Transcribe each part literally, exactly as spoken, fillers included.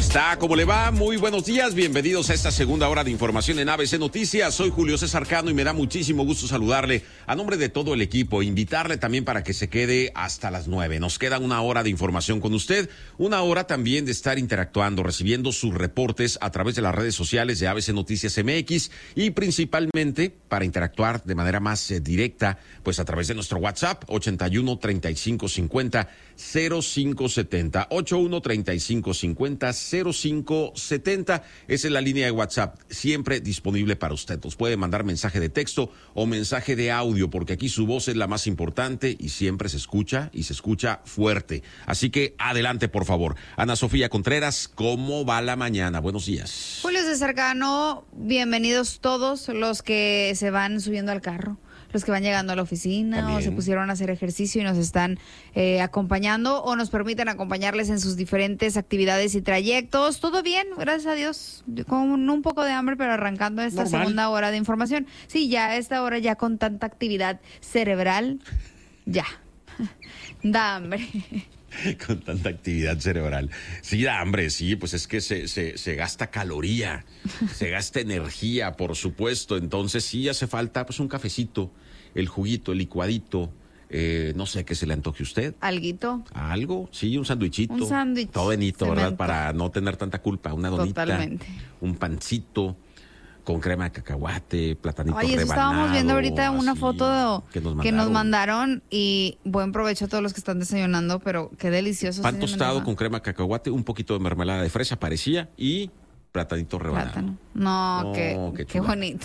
está? ¿Cómo le va? Muy buenos días, bienvenidos a esta segunda hora de información en A B C Noticias. Soy Julio César Cano y me da muchísimo gusto saludarle a nombre de todo el equipo, invitarle también para que se quede hasta las nueve. Nos queda una hora de información con usted, una hora también de estar interactuando, recibiendo sus reportes a través de las redes sociales de A B C Noticias M X y principalmente para interactuar de manera más eh, directa, pues a través de nuestro WhatsApp ochenta y uno, treinta y cinco cincuenta, cero cinco setenta, ochenta y uno, treinta y cinco cincuenta, cero cinco setenta. Esa es la línea de WhatsApp, siempre disponible para usted. Nos puede mandar mensaje de texto o mensaje de audio, porque aquí su voz es la más importante y siempre se escucha y se escucha fuerte. Así que adelante, por favor. Ana Sofía Contreras, ¿cómo va la mañana? Buenos días. Julio César Cano, bienvenidos todos los que se van subiendo al carro, los que van llegando a la oficina También. o se pusieron a hacer ejercicio y nos están eh, acompañando o nos permiten acompañarles en sus diferentes actividades y trayectos. Todo bien, gracias a Dios, con un poco de hambre, pero arrancando esta Normal. segunda hora de información. Sí, ya a esta hora ya con tanta actividad cerebral, ya, da hambre. Con tanta actividad cerebral. Sí, da hambre, sí, pues es que se, se, se gasta caloría, se gasta energía, por supuesto. Entonces sí hace falta pues un cafecito, el juguito, el licuadito, eh, no sé qué se le antoje a usted. ¿Alguito? Algo, sí, un sándwichito. Un sándwich. Todo bonito, ¿verdad? Para no tener tanta culpa, una donita. Totalmente. Un pancito con crema de cacahuate, platanito Oye, rebanado. Estábamos viendo ahorita una foto que nos, que nos mandaron y buen provecho a todos los que están desayunando, pero qué delicioso. Pan tostado con crema de cacahuate, un poquito de mermelada de fresa parecía y platanito rebanado. Plátano. No, no qué, qué, qué bonito.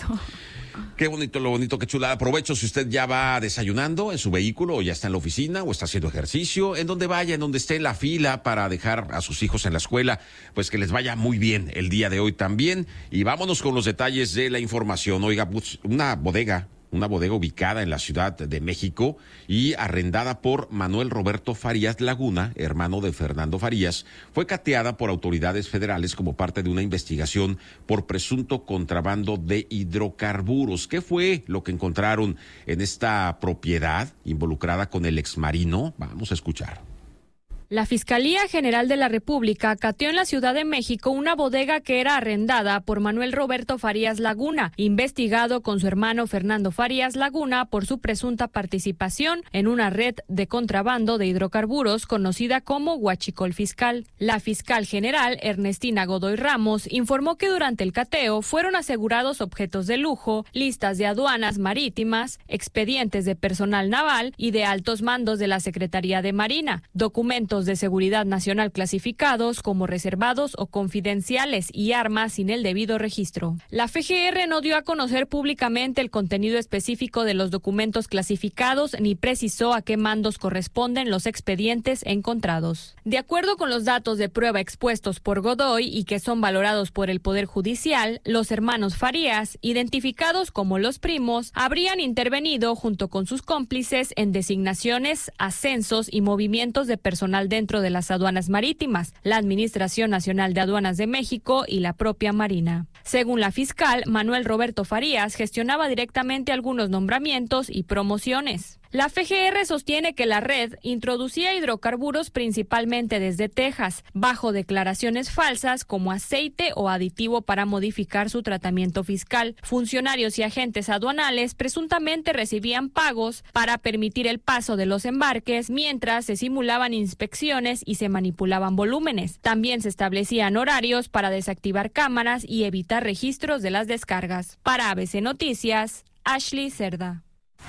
Qué bonito, lo bonito, qué chulada. Aprovecho si usted ya va desayunando en su vehículo o ya está en la oficina o está haciendo ejercicio, en donde vaya, en donde esté en la fila para dejar a sus hijos en la escuela, pues que les vaya muy bien el día de hoy también. Y vámonos con los detalles de la información. Oiga, pues, una bodega. Una bodega ubicada en la Ciudad de México y arrendada por Manuel Roberto Farías Laguna, hermano de Fernando Farías, fue cateada por autoridades federales como parte de una investigación por presunto contrabando de hidrocarburos. ¿Qué fue lo que encontraron en esta propiedad involucrada con el exmarino? Vamos a escuchar. La Fiscalía General de la República cateó en la Ciudad de México una bodega que era arrendada por Manuel Roberto Farías Laguna, investigado con su hermano Fernando Farías Laguna por su presunta participación en una red de contrabando de hidrocarburos conocida como Huachicol Fiscal. La fiscal general, Ernestina Godoy Ramos, informó que durante el cateo fueron asegurados objetos de lujo, listas de aduanas marítimas, expedientes de personal naval y de altos mandos de la Secretaría de Marina, documentos de seguridad nacional clasificados como reservados o confidenciales y armas sin el debido registro. La F G R no dio a conocer públicamente el contenido específico de los documentos clasificados ni precisó a qué mandos corresponden los expedientes encontrados. De acuerdo con los datos de prueba expuestos por Godoy y que son valorados por el Poder Judicial, los hermanos Farías, identificados como los primos, habrían intervenido junto con sus cómplices en designaciones, ascensos y movimientos de personal dentro de las aduanas marítimas, la Administración Nacional de Aduanas de México y la propia Marina. Según la fiscal, Manuel Roberto Farías gestionaba directamente algunos nombramientos y promociones. La F G R sostiene que la red introducía hidrocarburos principalmente desde Texas, bajo declaraciones falsas como aceite o aditivo para modificar su tratamiento fiscal. Funcionarios y agentes aduanales presuntamente recibían pagos para permitir el paso de los embarques mientras se simulaban inspecciones y se manipulaban volúmenes. También se establecían horarios para desactivar cámaras y evitar registros de las descargas. Para A B C Noticias, Ashley Cerda.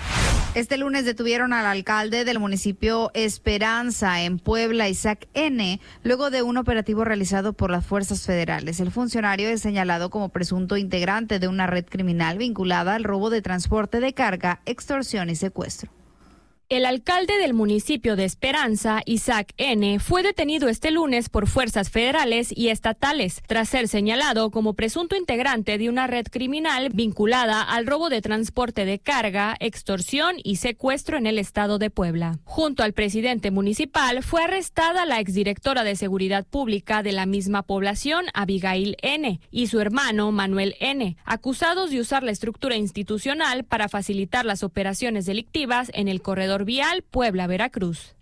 Este lunes detuvieron al alcalde del municipio Esperanza en Puebla, Isaac N., luego de un operativo realizado por las fuerzas federales. El funcionario es señalado como presunto integrante de una red criminal vinculada al robo de transporte de carga, extorsión y secuestro. El alcalde del municipio de Esperanza, Isaac N., fue detenido este lunes por fuerzas federales y estatales, tras ser señalado como presunto integrante de una red criminal vinculada al robo de transporte de carga, extorsión y secuestro en el estado de Puebla. Junto al presidente municipal, fue arrestada la exdirectora de Seguridad Pública de la misma población, Abigail N., y su hermano, Manuel N., acusados de usar la estructura institucional para facilitar las operaciones delictivas en el corredor vial Puebla-Veracruz.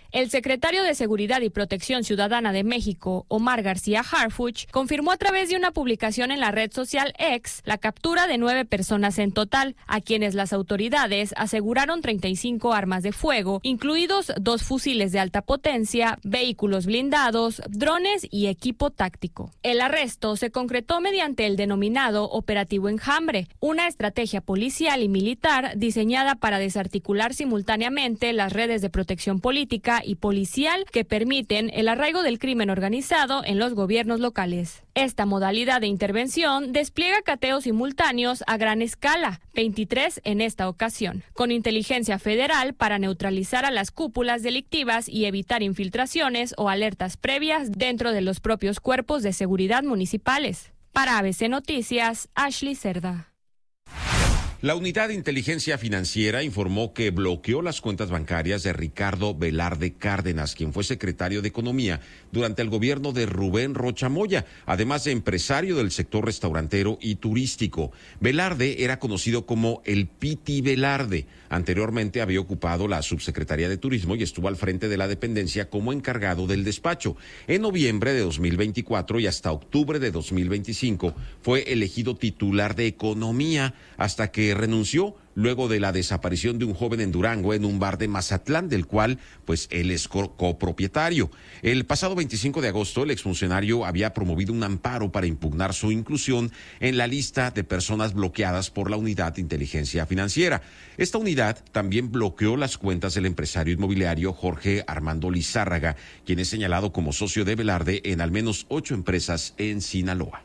El secretario de Seguridad y Protección Ciudadana de México, Omar García Harfuch, confirmó a través de una publicación en la red social X la captura de nueve personas en total, a quienes las autoridades aseguraron treinta y cinco armas de fuego, incluidos dos fusiles de alta potencia, vehículos blindados, drones y equipo táctico. El arresto se concretó mediante el denominado Operativo Enjambre, una estrategia policial y militar diseñada para desarticular simultáneamente las redes de protección política y policial que permiten el arraigo del crimen organizado en los gobiernos locales. Esta modalidad de intervención despliega cateos simultáneos a gran escala, veintitrés en esta ocasión, con inteligencia federal para neutralizar a las cúpulas delictivas y evitar infiltraciones o alertas previas dentro de los propios cuerpos de seguridad municipales. Para A B C Noticias, Ashley Cerda. La Unidad de Inteligencia Financiera informó que bloqueó las cuentas bancarias de Ricardo Velarde Cárdenas, quien fue secretario de Economía durante el gobierno de Rubén Rocha Moya, además de empresario del sector restaurantero y turístico. Velarde era conocido como el Piti Velarde. Anteriormente había ocupado la subsecretaría de Turismo y estuvo al frente de la dependencia como encargado del despacho. En noviembre de dos mil veinticuatro y hasta octubre de dos mil veinticinco fue elegido titular de Economía hasta que renunció luego de la desaparición de un joven en Durango en un bar de Mazatlán, del cual pues él es co- copropietario. El pasado veinticinco de agosto, el exfuncionario había promovido un amparo para impugnar su inclusión en la lista de personas bloqueadas por la Unidad de Inteligencia Financiera. Esta unidad también bloqueó las cuentas del empresario inmobiliario Jorge Armando Lizárraga, quien es señalado como socio de Velarde en al menos ocho empresas en Sinaloa.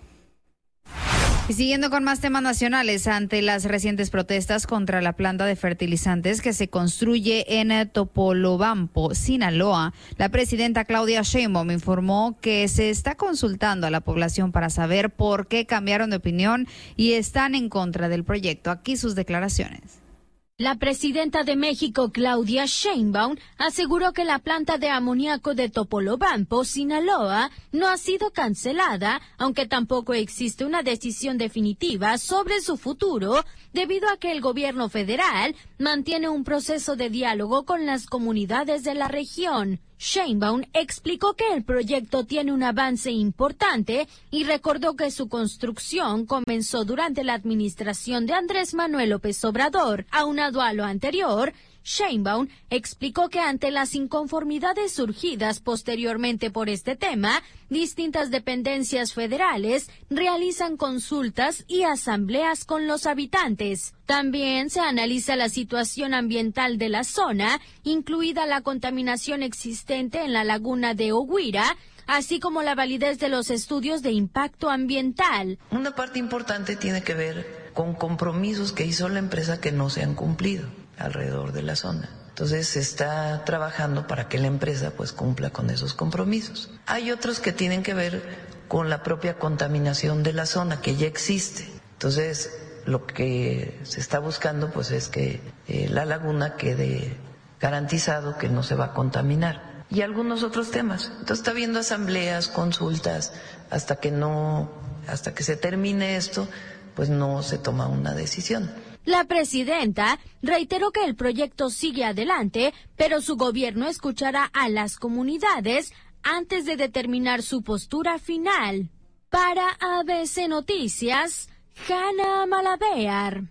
Y siguiendo con más temas nacionales, ante las recientes protestas contra la planta de fertilizantes que se construye en Topolobampo, Sinaloa, la presidenta Claudia Sheinbaum informó que se está consultando a la población para saber por qué cambiaron de opinión y están en contra del proyecto. Aquí sus declaraciones. La presidenta de México, Claudia Sheinbaum, aseguró que la planta de amoníaco de Topolobampo, Sinaloa, no ha sido cancelada, aunque tampoco existe una decisión definitiva sobre su futuro, debido a que el gobierno federal mantiene un proceso de diálogo con las comunidades de la región. Sheinbaum explicó que el proyecto tiene un avance importante y recordó que su construcción comenzó durante la administración de Andrés Manuel López Obrador. Aunado a lo anterior, Sheinbaum explicó que ante las inconformidades surgidas posteriormente por este tema, distintas dependencias federales realizan consultas y asambleas con los habitantes. También se analiza la situación ambiental de la zona, incluida la contaminación existente en la laguna de Oguira, así como la validez de los estudios de impacto ambiental. Una parte importante tiene que ver con compromisos que hizo la empresa que no se han cumplido alrededor de la zona. Entonces se está trabajando para que la empresa pues cumpla con esos compromisos. Hay otros que tienen que ver con la propia contaminación de la zona que ya existe. Entonces lo que se está buscando pues es que eh, la laguna quede garantizado que no se va a contaminar. Y algunos otros temas. Entonces está habiendo asambleas, consultas, hasta que no, hasta que se termine esto, pues no se toma una decisión. La presidenta reiteró que el proyecto sigue adelante, pero su gobierno escuchará a las comunidades antes de determinar su postura final. Para A B C Noticias, Hanna Malabear.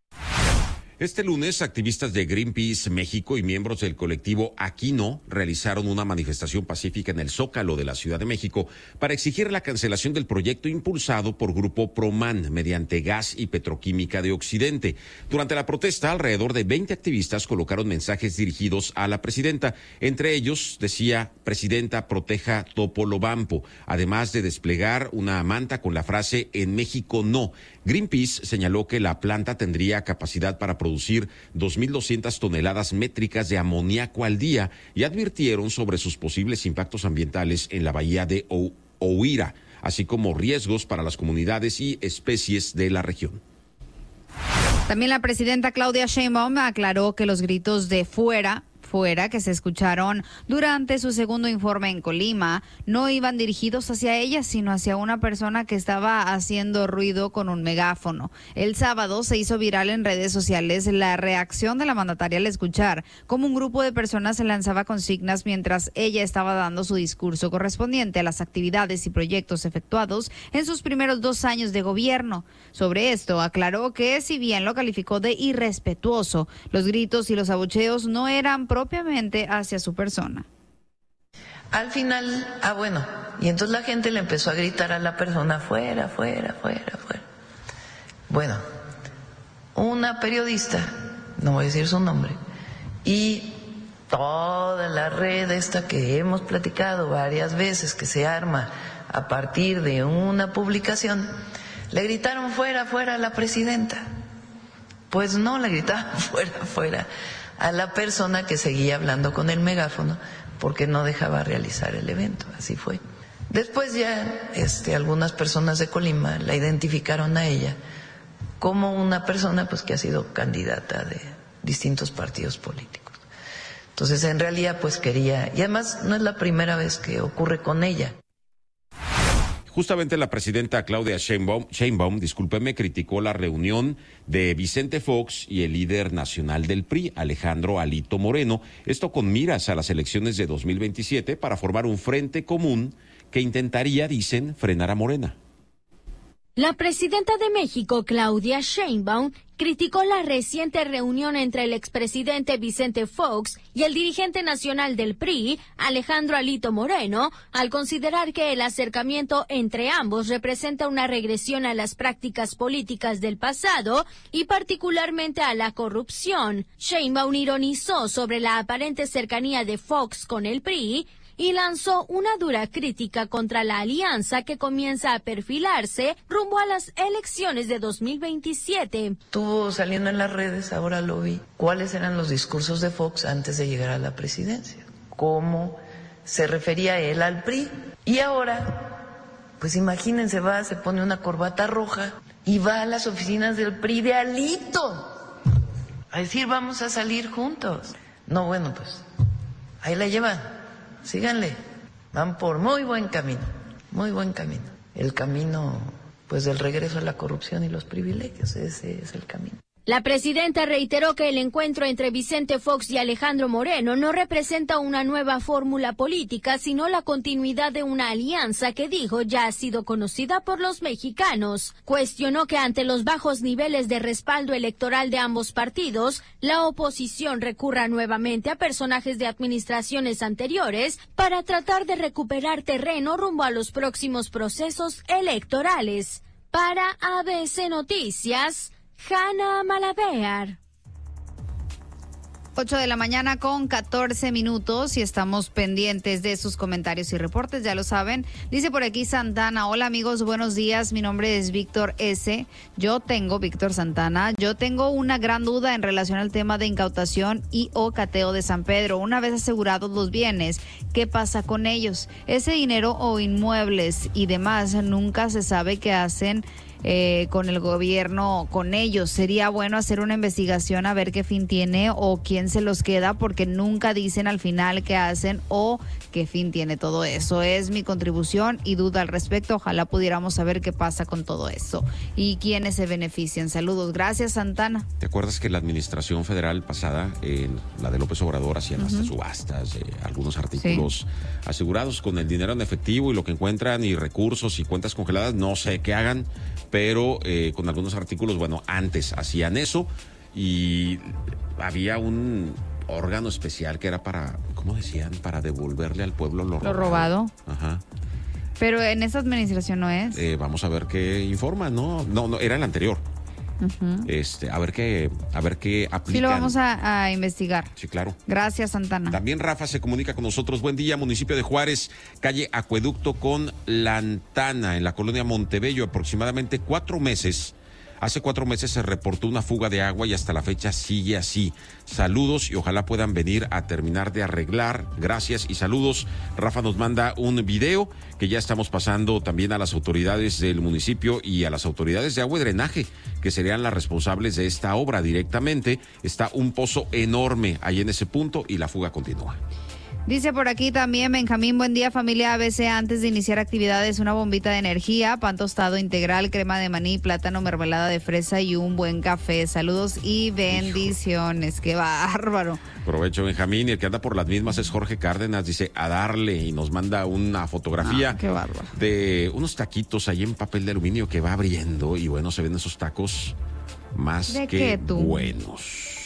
Este lunes, activistas de Greenpeace México y miembros del colectivo Aquí No realizaron una manifestación pacífica en el Zócalo de la Ciudad de México para exigir la cancelación del proyecto impulsado por Grupo Proman mediante Gas y Petroquímica de Occidente. Durante la protesta, alrededor de veinte activistas colocaron mensajes dirigidos a la presidenta. Entre ellos decía: Presidenta, proteja Topolobampo, además de desplegar una manta con la frase En México no. Greenpeace señaló que la planta tendría capacidad para producir dos mil doscientas toneladas métricas de amoníaco al día y advirtieron sobre sus posibles impactos ambientales en la bahía de o Oguira, así como riesgos para las comunidades y especies de la región. También la presidenta Claudia Sheinbaum aclaró que los gritos de fuera fuera que se escucharon durante su segundo informe en Colima no iban dirigidos hacia ella, sino hacia una persona que estaba haciendo ruido con un megáfono. El sábado se hizo viral en redes sociales la reacción de la mandataria al escuchar cómo un grupo de personas se lanzaba consignas mientras ella estaba dando su discurso correspondiente a las actividades y proyectos efectuados en sus primeros dos años de gobierno. Sobre esto, aclaró que si bien lo calificó de irrespetuoso, los gritos y los abucheos no eran propiamente hacia su persona. Al final, ah bueno, y entonces la gente le empezó a gritar a la persona, fuera, fuera, fuera, fuera. Bueno, una periodista, no voy a decir su nombre, y toda la red esta que hemos platicado varias veces, que se arma a partir de una publicación, le gritaron fuera, fuera a la presidenta. Pues no, le gritaban fuera, fuera a la persona que seguía hablando con el megáfono porque no dejaba realizar el evento. Así fue. Después ya este, algunas personas de Colima la identificaron a ella como una persona pues que ha sido candidata de distintos partidos políticos. Entonces en realidad pues quería, y además no es la primera vez que ocurre con ella. Justamente la presidenta Claudia Sheinbaum, Sheinbaum, discúlpeme, criticó la reunión de Vicente Fox y el líder nacional del P R I, Alejandro Alito Moreno, esto con miras a las elecciones de dos mil veintisiete para formar un frente común que intentaría, dicen, frenar a Morena. La presidenta de México, Claudia Sheinbaum, criticó la reciente reunión entre el expresidente Vicente Fox y el dirigente nacional del P R I, Alejandro Alito Moreno, al considerar que el acercamiento entre ambos representa una regresión a las prácticas políticas del pasado y particularmente a la corrupción. Sheinbaum ironizó sobre la aparente cercanía de Fox con el P R I y lanzó una dura crítica contra la alianza que comienza a perfilarse rumbo a las elecciones de dos mil veintisiete. Estuvo saliendo en las redes, ahora lo vi, cuáles eran los discursos de Fox antes de llegar a la presidencia, cómo se refería él al P R I. Y ahora, pues imagínense, va, se pone una corbata roja y va a las oficinas del P R I de Alito a decir vamos a salir juntos. No, bueno, pues ahí la llevan. Síganle, van por muy buen camino, muy buen camino. El camino, pues, del regreso a la corrupción y los privilegios, ese es el camino. La presidenta reiteró que el encuentro entre Vicente Fox y Alejandro Moreno no representa una nueva fórmula política, sino la continuidad de una alianza que dijo ya ha sido conocida por los mexicanos. Cuestionó que ante los bajos niveles de respaldo electoral de ambos partidos, la oposición recurra nuevamente a personajes de administraciones anteriores para tratar de recuperar terreno rumbo a los próximos procesos electorales. Para A B C Noticias, Hanna Malavear. ocho de la mañana con catorce minutos y estamos pendientes de sus comentarios y reportes, ya lo saben. Dice por aquí Santana, hola amigos, buenos días, mi nombre es Víctor S. Yo tengo, Víctor Santana, yo tengo una gran duda en relación al tema de incautación y o cateo de San Pedro. Una vez asegurados los bienes, ¿qué pasa con ellos? Ese dinero o inmuebles y demás, nunca se sabe qué hacen Eh, con el gobierno, con ellos. Sería bueno hacer una investigación a ver qué fin tiene o quién se los queda, porque nunca dicen al final qué hacen o qué fin tiene todo eso. Es mi contribución y duda al respecto. Ojalá pudiéramos saber qué pasa con todo eso y quiénes se benefician. Saludos. Gracias, Santana. ¿Te acuerdas que la administración federal pasada, eh, la de López Obrador, hacían uh-huh. hasta subastas, eh, algunos artículos sí. asegurados con el dinero en efectivo y lo que encuentran y recursos y cuentas congeladas? No sé qué hagan, pero eh, con algunos artículos, bueno, antes hacían eso y había un órgano especial que era para, ¿cómo decían? Para devolverle al pueblo lo, lo robado. robado. Ajá. Pero en esta administración no es. Eh, vamos a ver qué informa, ¿no? No, no, era el anterior. Uh-huh. Este, a ver qué, a ver qué aplican. Sí, lo vamos a, a investigar. Sí, claro. Gracias, Santana. También Rafa se comunica con nosotros. Buen día, municipio de Juárez, calle Acueducto con Lantana, en la colonia Montebello, aproximadamente cuatro meses Hace cuatro meses se reportó una fuga de agua y hasta la fecha sigue así. Saludos y ojalá puedan venir a terminar de arreglar. Gracias y saludos. Rafa nos manda un video que ya estamos pasando también a las autoridades del municipio y a las autoridades de agua y drenaje, que serían las responsables de esta obra directamente. Está un pozo enorme ahí en ese punto y la fuga continúa. Dice por aquí también Benjamín, buen día familia A B C, antes de iniciar actividades una bombita de energía, pan tostado integral, crema de maní, plátano, mermelada de fresa y un buen café. Saludos y bendiciones. Hijo. Qué bárbaro. Provecho Benjamín, y el que anda por las mismas es Jorge Cárdenas, dice a darle, y nos manda una fotografía ah, qué bárbaro. de unos taquitos ahí en papel de aluminio que va abriendo y bueno, se ven esos tacos más ¿De que qué, tú? buenos.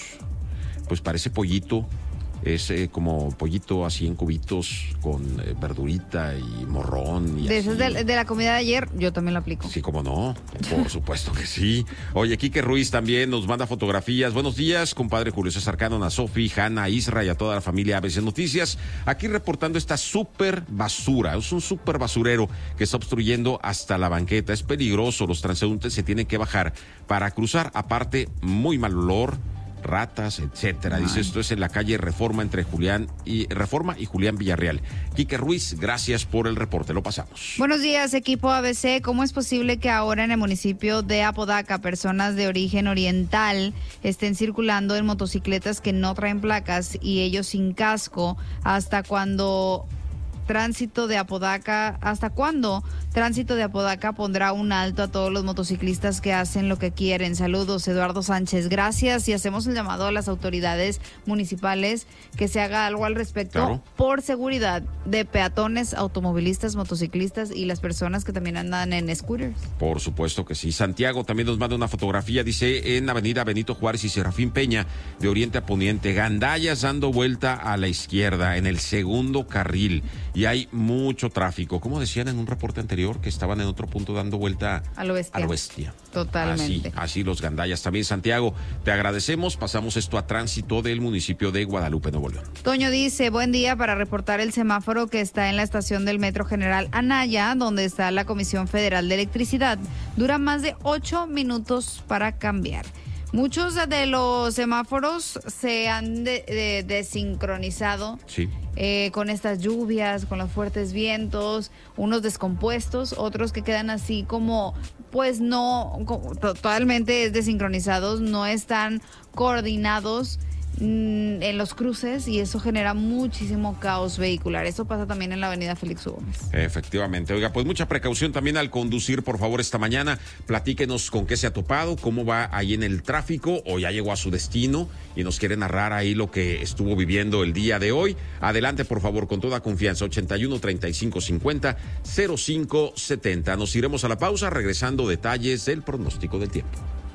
Pues parece pollito. Es eh, como pollito así en cubitos con eh, verdurita y morrón. Y de así. esas de, de la comida de ayer, yo también lo aplico. Sí, cómo no, por supuesto que sí. Oye, Quique Ruiz también nos manda fotografías. Buenos días, compadre Julio César Cano, a Sofi, Hanna, Isra y a toda la familia A B C Noticias. Aquí reportando esta súper basura. Es un súper basurero que está obstruyendo hasta la banqueta. Es peligroso, los transeúntes se tienen que bajar para cruzar. Aparte, muy mal olor, ratas, etcétera. Ay. Dice, esto es en la calle Reforma entre Julián y Reforma y Julián Villarreal. Quique Ruiz, gracias por el reporte, lo pasamos. Buenos días, equipo A B C. ¿Cómo es posible que ahora en el municipio de Apodaca personas de origen oriental estén circulando en motocicletas que no traen placas y ellos sin casco? ¿Hasta cuando Tránsito de Apodaca, hasta cuándo Tránsito de Apodaca pondrá un alto a todos los motociclistas que hacen lo que quieren? Saludos, Eduardo Sánchez. Gracias, y hacemos el llamado a las autoridades municipales que se haga algo al respecto, claro, por seguridad de peatones, automovilistas, motociclistas y las personas que también andan en scooters. Por supuesto que sí. Santiago también nos manda una fotografía, dice, en Avenida Benito Juárez y Serafín Peña, de oriente a poniente, gandallas dando vuelta a la izquierda en el segundo carril. Y hay mucho tráfico. Como decían en un reporte anterior, que estaban en otro punto dando vuelta a lo bestia. A lo bestia. Totalmente. Así, así los gandallas. También, Santiago, te agradecemos. Pasamos esto a tránsito del municipio de Guadalupe, Nuevo León. Toño dice, buen día, para reportar el semáforo que está en la estación del Metro General Anaya, donde está la Comisión Federal de Electricidad. Dura más de ocho minutos para cambiar. Muchos de los semáforos se han de, de, desincronizado, sí, eh, con estas lluvias, con los fuertes vientos, unos descompuestos, otros que quedan así como, pues no, como, totalmente desincronizados, no están coordinados mmm, en los cruces, y eso genera muchísimo caos vehicular. Eso pasa también en la avenida Félix U. Gómez. Efectivamente. Oiga, pues mucha precaución también al conducir, por favor, esta mañana. Platíquenos con qué se ha topado, cómo va ahí en el tráfico, o ya llegó a su destino y nos quiere narrar ahí lo que estuvo viviendo el día de hoy. Adelante, por favor, con toda confianza. ochenta y uno, treinta y cinco, cincuenta, cero cinco setenta. Nos iremos a la pausa, regresando detalles del pronóstico del tiempo.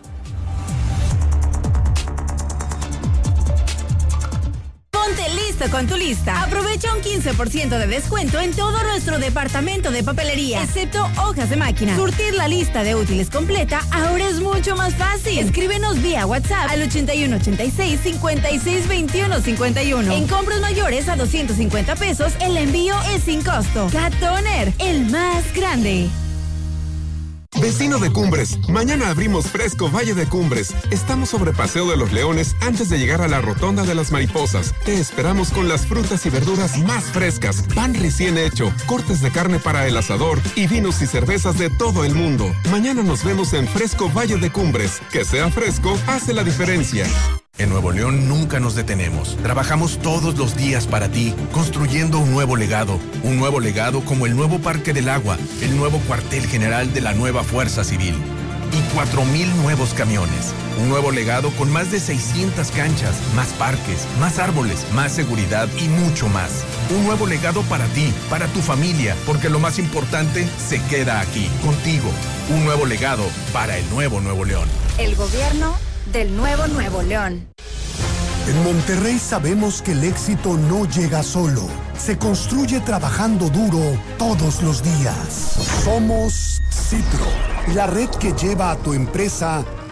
Ponte listo con tu lista. Aprovecha un quince por ciento de descuento en todo nuestro departamento de papelería, excepto hojas de máquina. Surtir la lista de útiles completa ahora es mucho más fácil. Escríbenos vía WhatsApp al ochenta y uno, ochenta y seis, cincuenta y seis, veintiuno, cincuenta y uno. En compras mayores a doscientos cincuenta pesos, el envío es sin costo. Cat Toner, el más grande. Vecino de Cumbres, mañana abrimos Fresco Valle de Cumbres. Estamos sobre Paseo de los Leones antes de llegar a la Rotonda de las Mariposas. Te esperamos con las frutas y verduras más frescas, pan recién hecho, cortes de carne para el asador y vinos y cervezas de todo el mundo. Mañana nos vemos en Fresco Valle de Cumbres. Que sea fresco hace la diferencia. En Nuevo León nunca nos detenemos. Trabajamos todos los días para ti, construyendo un nuevo legado. Un nuevo legado como el nuevo Parque del Agua, el nuevo cuartel general de la nueva Fuerza Civil y cuatro mil nuevos camiones. Un nuevo legado con más de seiscientas canchas, más parques, más árboles, más seguridad y mucho más. Un nuevo legado para ti, para tu familia, porque lo más importante se queda aquí, contigo. Un nuevo legado para el nuevo Nuevo León. El gobierno del nuevo Nuevo León. En Monterrey sabemos que el éxito no llega solo, se construye trabajando duro todos los días. Somos Citro, la red que lleva a tu empresa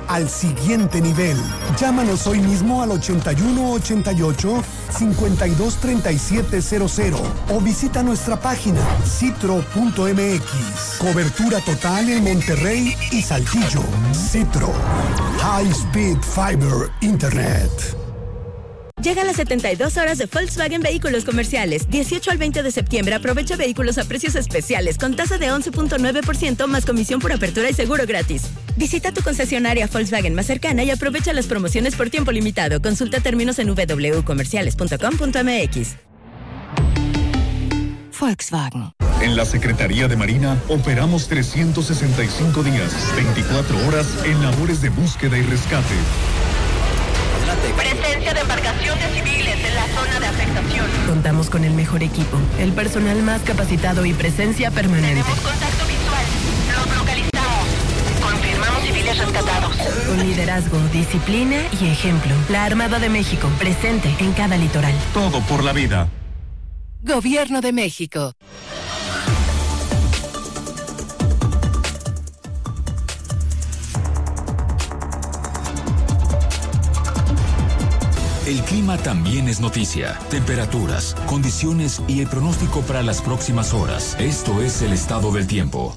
al siguiente nivel. Llámanos hoy mismo al ochenta y uno ochenta y ocho, cincuenta y dos treinta y siete cero cero o visita nuestra página citro punto m x. Cobertura total en Monterrey y Saltillo. Citro. High Speed Fiber Internet. Llegan las setenta y dos horas de Volkswagen Vehículos Comerciales. dieciocho al veinte de septiembre aprovecha vehículos a precios especiales con tasa de once punto nueve por ciento más comisión por apertura y seguro gratis. Visita tu concesionaria Volkswagen más cercana y aprovecha las promociones por tiempo limitado. Consulta términos en doble u doble u doble u punto comerciales punto com punto m x. Volkswagen. En la Secretaría de Marina operamos trescientos sesenta y cinco días, veinticuatro horas en labores de búsqueda y rescate. Presencia de embarcaciones civiles en la zona de afectación. Contamos con el mejor equipo, el personal más capacitado y presencia permanente. Tenemos contacto visual. Los localizamos. Confirmamos civiles rescatados. Con liderazgo, disciplina y ejemplo. La Armada de México, presente en cada litoral. Todo por la vida. Gobierno de México. El clima también es noticia. Temperaturas, condiciones y el pronóstico para las próximas horas. Esto es el estado del tiempo.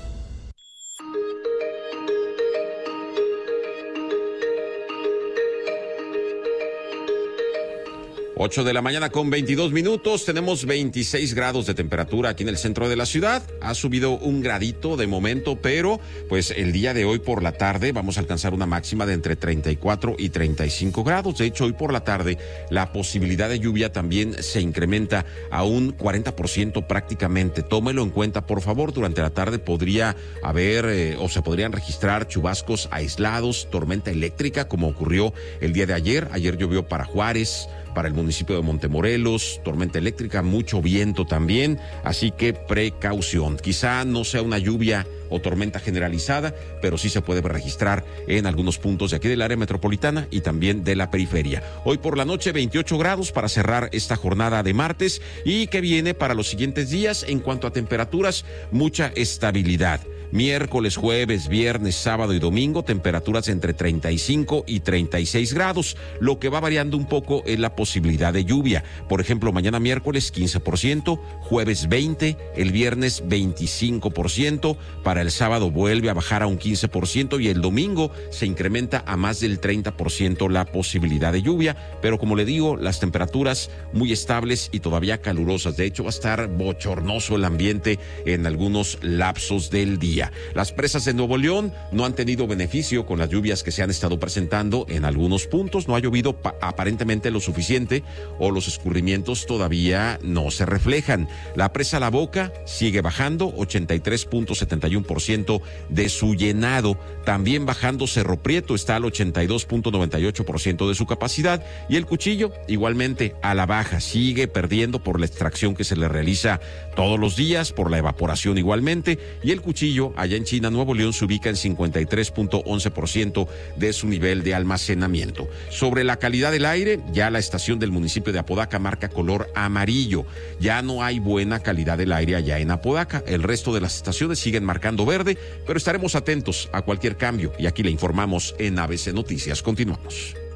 ocho de la mañana con veintidós minutos, tenemos veintiséis grados de temperatura aquí en el centro de la ciudad. Ha subido un gradito de momento, pero pues el día de hoy por la tarde vamos a alcanzar una máxima de entre treinta y cuatro y treinta y cinco grados. De hecho, hoy por la tarde la posibilidad de lluvia también se incrementa a un cuarenta por ciento prácticamente. Tómelo en cuenta, por favor. Durante la tarde podría haber eh, o se podrían registrar chubascos aislados, tormenta eléctrica, como ocurrió el día de ayer. Ayer llovió para Juárez, para el municipio de Montemorelos, tormenta eléctrica, mucho viento también, así que precaución. Quizá no sea una lluvia o tormenta generalizada, pero sí se puede registrar en algunos puntos de aquí del área metropolitana y también de la periferia. Hoy por la noche veintiocho grados para cerrar esta jornada de martes, y que viene para los siguientes días en cuanto a temperaturas, mucha estabilidad. Miércoles, jueves, viernes, sábado y domingo, temperaturas entre treinta y cinco y treinta y seis grados. Lo que va variando un poco es la posibilidad de lluvia. Por ejemplo, mañana miércoles quince por ciento, jueves veinte por ciento, el viernes veinticinco por ciento, para el sábado vuelve a bajar a un quince por ciento y el domingo se incrementa a más del treinta por ciento la posibilidad de lluvia. Pero como le digo, las temperaturas muy estables y todavía calurosas. De hecho, va a estar bochornoso el ambiente en algunos lapsos del día. Las presas de Nuevo León no han tenido beneficio con las lluvias que se han estado presentando en algunos puntos. No ha llovido aparentemente lo suficiente, o los escurrimientos todavía no se reflejan. La presa La Boca sigue bajando, ochenta y tres punto setenta y uno por ciento de su llenado. También bajando Cerro Prieto, está al ochenta y dos punto noventa y ocho por ciento de su capacidad. Y el Cuchillo igualmente a la baja, sigue perdiendo por la extracción que se le realiza todos los días, por la evaporación igualmente. Y el Cuchillo allá en China, Nuevo León, se ubica en cincuenta y tres punto once por ciento de su nivel de almacenamiento. Sobre la calidad del aire, ya la estación del municipio de Apodaca marca color amarillo. Ya no hay buena calidad del aire allá en Apodaca. El resto de las estaciones siguen marcando verde, pero estaremos atentos a cualquier cambio y aquí le informamos en A B C Noticias. Continuamos.